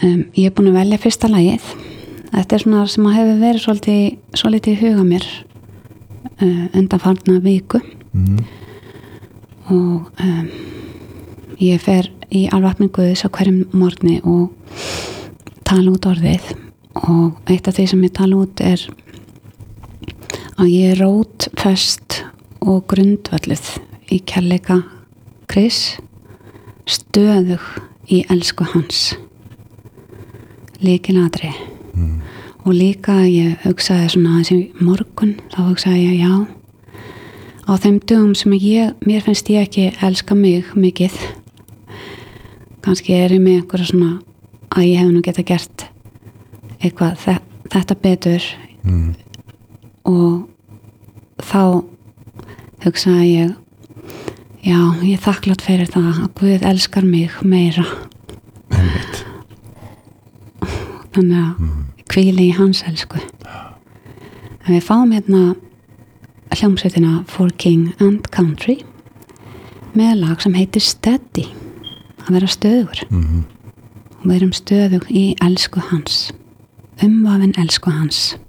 ég búin að velja fyrsta lagið. Þetta svona sem að hefur verið svolítið í huga mér undanfarna viku og ég fer í alvapni Guðs á hverjum morgni og tala út orðið og eitt af því sem ég tala út að ég rótfest og grundvölluð í kærleika Kris, stöðug í elsku hans, lykilatriði. Og líka ég hugsaði svona þessi morgun, þá hugsaði ég já, á þeim dögum sem mér finnst ég ekki elska mig mikið, kannski ég með einhverja svona að ég hef nú geta gert eitthvað þetta betur og þá hugsaði ég já, ég þakklátt fyrir það að Guð elskar mig meira. Þannig að hvíli í hans elsku. En við fáum hérna hljómsveitina For King and Country með lag sem heitir Steady, að vera stöðugur og við erum stöðug í elsku hans, umvafin elsku hans.